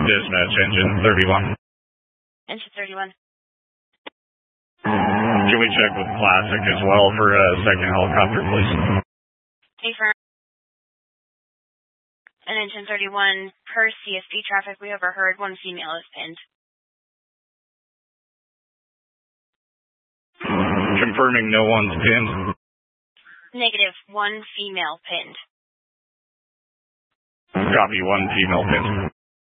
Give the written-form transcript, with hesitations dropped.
Dispatch, engine 31. Engine 31. Can we check with Classic as well for a second helicopter, please? Affirm. And engine 31, per CSP traffic we overheard, one female is pinned. Confirming no one's pinned. Negative, one female pinned. Copy, one female pinned.